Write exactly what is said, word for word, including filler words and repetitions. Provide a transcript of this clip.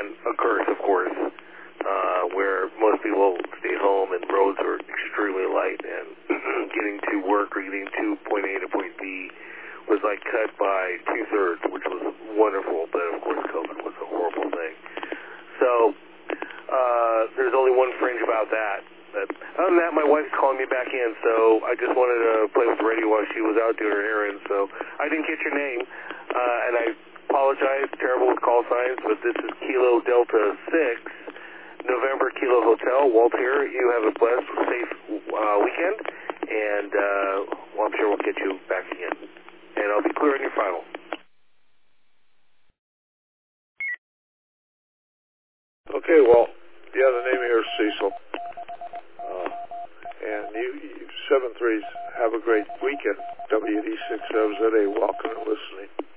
occurs, of course, uh, where most people stay home and roads are extremely light, and getting to work or getting to point A to point B was like cut by two-thirds, which was wonderful, but of course COVID was a horrible thing. So uh, there's only one fringe about that. But other than that, my wife's calling me back in, so I just wanted to play with the radio while she was out doing her errands. So I didn't get your name, uh, and I apologize, terrible with call signs, but this is Kilo Delta six, November Kilo Hotel. Walt here. You have a blessed, safe uh, weekend, and uh, well, I'm sure we'll get you back again. And I'll be clear on your final. Okay, well, yeah, the name here is Cecil. Uh, and you, you seven threes, have a great weekend. W D six O Z A, welcome and listening.